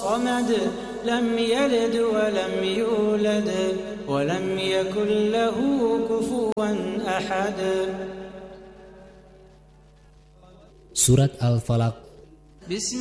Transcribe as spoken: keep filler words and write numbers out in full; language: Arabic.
الصمد لم يلد ولم يولد ولم يكن له كفوا أحد. Surat Al-Falaq.